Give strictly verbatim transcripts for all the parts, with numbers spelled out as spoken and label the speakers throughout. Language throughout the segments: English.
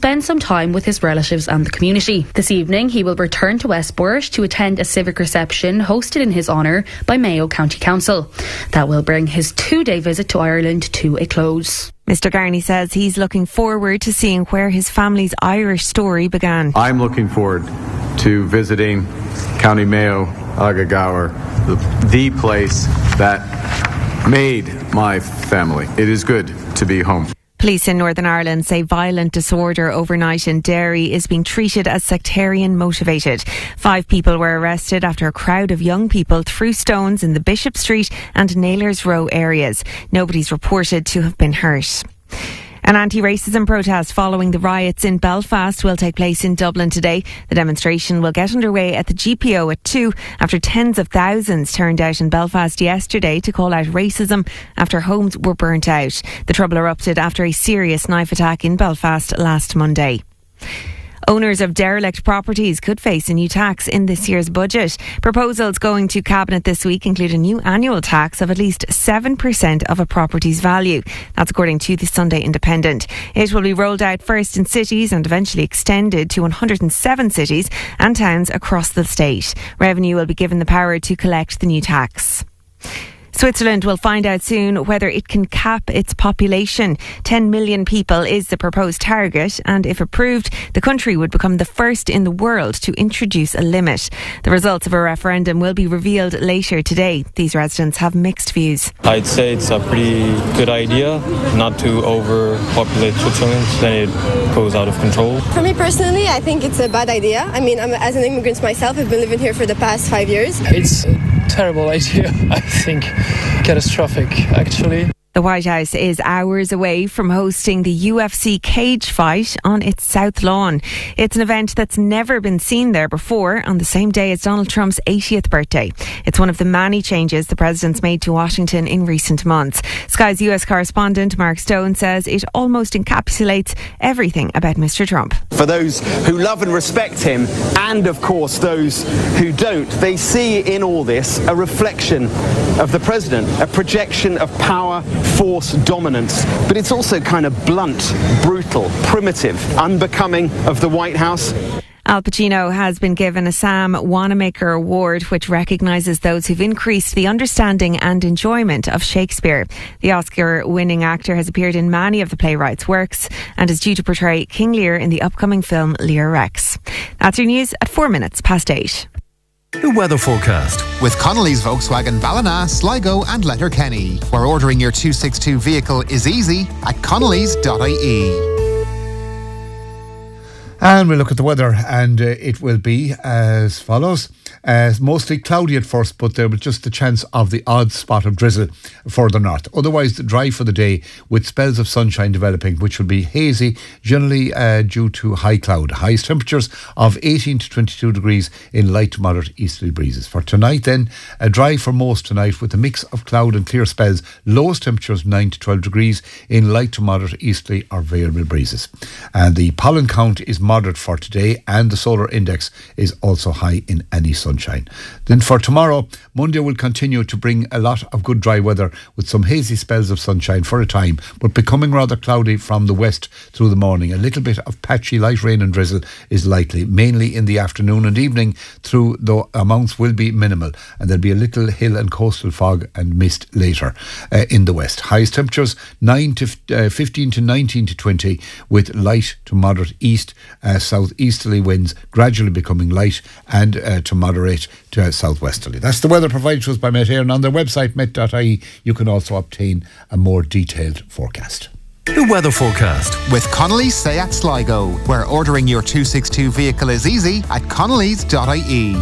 Speaker 1: spend some time with his relatives and the community. This evening, he will return to Westport to attend a civic reception hosted in his honour by Mayo County Council. That will bring his two-day visit to Ireland to a close.
Speaker 2: Mister Garney says he's looking forward to seeing where his family's Irish story began.
Speaker 3: I'm looking forward to visiting County Mayo, Agagaur, the, the place that made my family. It is good to be home.
Speaker 2: Police in Northern Ireland say violent disorder overnight in Derry is being treated as sectarian motivated. Five people were arrested after a crowd of young people threw stones in the Bishop Street and Nailers Row areas. Nobody's reported to have been hurt. An anti-racism protest following the riots in Belfast will take place in Dublin today. The demonstration will get underway at the G P O at two after tens of thousands turned out in Belfast yesterday to call out racism after homes were burnt out. The trouble erupted after a serious knife attack in Belfast last Monday. Owners of derelict properties could face a new tax in this year's budget. Proposals going to Cabinet this week include a new annual tax of at least seven percent of a property's value. That's according to the Sunday Independent. It will be rolled out first in cities and eventually extended to one hundred seven cities and towns across the state. Revenue will be given the power to collect the new tax. Switzerland will find out soon whether it can cap its population. ten million people is the proposed target, and if approved, the country would become the first in the world to introduce a limit. The results of a referendum will be revealed later today. These residents have mixed views.
Speaker 4: I'd say it's a pretty good idea not to overpopulate Switzerland, then it goes out of control.
Speaker 5: For me personally, I think it's a bad idea. I mean, I'm, as an immigrant myself, I've been living here for the past five years.
Speaker 6: It's a terrible idea, I think. Catastrophic, actually.
Speaker 2: The White House is hours away from hosting the U F C cage fight on its South Lawn. It's an event that's never been seen there before on the same day as Donald Trump's eightieth birthday. It's one of the many changes the president's made to Washington in recent months. Sky's U S correspondent Mark Stone says it almost encapsulates everything about Mister Trump.
Speaker 7: For those who love and respect him, and of course those who don't, they see in all this a reflection of the president, a projection of power, force, dominance, but it's also kind of blunt, brutal, primitive, unbecoming of the White House.
Speaker 2: Al Pacino has been given a Sam Wanamaker Award, which recognises those who've increased the understanding and enjoyment of Shakespeare. The Oscar-winning actor has appeared in many of the playwright's works and is due to portray King Lear in the upcoming film Lear Rex. That's your news at four minutes past eight.
Speaker 8: The weather forecast with Connolly's Volkswagen Ballina, Sligo and Letterkenny, where ordering your two sixty-two vehicle is easy at connellys dot I E.
Speaker 9: And we'll look at the weather, and uh, it will be as follows. Uh, mostly cloudy at first, but there was just the chance of the odd spot of drizzle further north. Otherwise, dry for the day with spells of sunshine developing, which will be hazy, generally uh, due to high cloud. Highest temperatures of eighteen to twenty-two degrees in light to moderate easterly breezes. For tonight then, uh, dry for most tonight with a mix of cloud and clear spells. Lowest temperatures nine to twelve degrees in light to moderate easterly or variable breezes. And the pollen count is moderate for today, and the solar index is also high in any sunshine. Then for tomorrow, Monday will continue to bring a lot of good dry weather with some hazy spells of sunshine for a time, but becoming rather cloudy from the west through the morning. A little bit of patchy light rain and drizzle is likely, mainly in the afternoon and evening, through the amounts will be minimal, and there'll be a little hill and coastal fog and mist later uh, in the west. Highest temperatures nine to uh, fifteen to nineteen to twenty, with light to moderate east uh, southeasterly winds gradually becoming light and uh, to moderate to uh, southwesterly. That's the weather provided to us by Met Éireann, and on their website met dot I E you can also obtain a more detailed forecast.
Speaker 8: The weather forecast with Connolly's Seat Sligo, where ordering your two sixty-two vehicle is easy at connellys dot I E.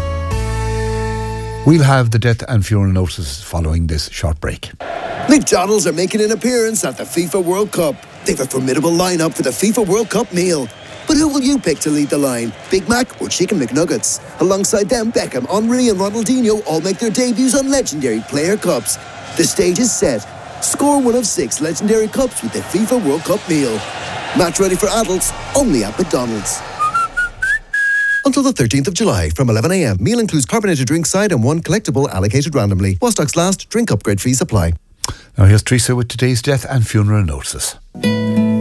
Speaker 9: We'll have the death and funeral notices following this short break.
Speaker 10: McDonald's are making an appearance at the FIFA World Cup. They've a formidable lineup for the FIFA World Cup meal. But who will you pick to lead the line? Big Mac or Chicken McNuggets? Alongside them, Beckham, Henry and Ronaldinho all make their debuts on legendary player cups. The stage is set. Score one of six legendary cups with the FIFA World Cup meal. Match ready for adults, only at McDonald's. Until the thirteenth of July from eleven a.m. Meal includes carbonated drink side and one collectible allocated randomly. While stocks last, drink upgrade fees apply.
Speaker 9: Now here's Teresa with today's death and funeral notices.